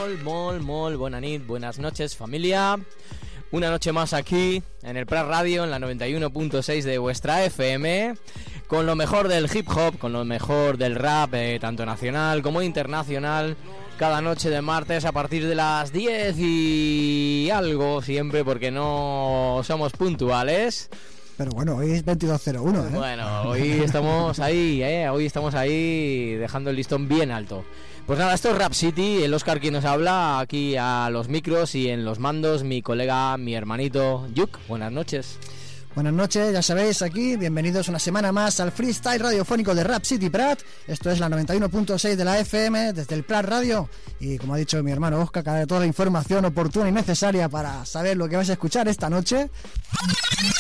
Molt bona nit, buenas noches familia. Una noche más aquí en el Prat Radio, en la 91.6 de vuestra FM, con lo mejor del hip hop, con lo mejor del rap, tanto nacional como internacional, cada noche de martes a partir de las 10 y algo siempre, porque no somos puntuales. Pero bueno, hoy es 22:01, ¿eh? Bueno, hoy estamos ahí, dejando el listón bien alto. Pues nada, esto es Rap City, el Oscar quien nos habla, aquí a los micros y en los mandos mi colega, mi hermanito Yuk. Buenas noches. Buenas noches, ya sabéis, aquí, bienvenidos una semana más al freestyle radiofónico de Rap City Prat. Esto es la 91.6 de la FM, desde el Prat Radio. Y como ha dicho mi hermano Oscar, toda la información oportuna y necesaria para saber lo que vais a escuchar esta noche.